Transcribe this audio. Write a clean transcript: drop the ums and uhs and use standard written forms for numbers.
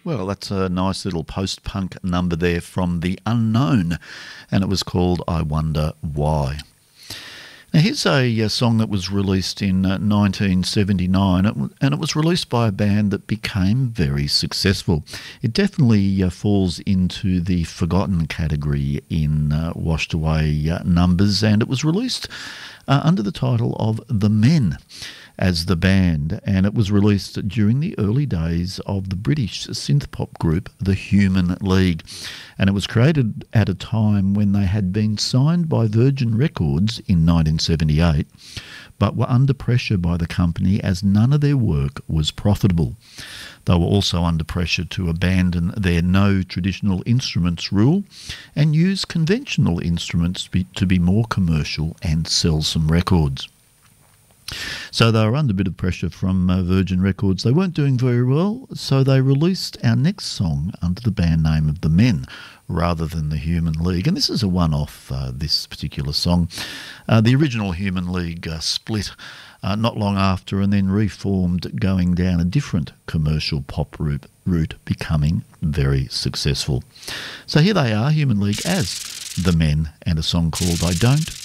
Well, that's a nice little post-punk number there from The Unknown, and it was called I Wonder Why. Now, here's a song that was released in 1979, and it was released by a band that became very successful. It definitely falls into the forgotten category in washed away numbers, and it was released under the title of The Men as the band, and it was released during the early days of the British synth-pop group The Human League, and it was created at a time when they had been signed by Virgin Records in 1978, but were under pressure by the company as none of their work was profitable. They were also under pressure to abandon their no traditional instruments rule and use conventional instruments to be more commercial and sell some records. So they were under a bit of pressure from Virgin Records. They weren't doing very well, so they released our next song under the band name of The Men rather than The Human League. And this is a one-off, this particular song. The original Human League split not long after and then reformed, going down a different commercial pop route, becoming very successful. So here they are, Human League as The Men, and a song called I Don't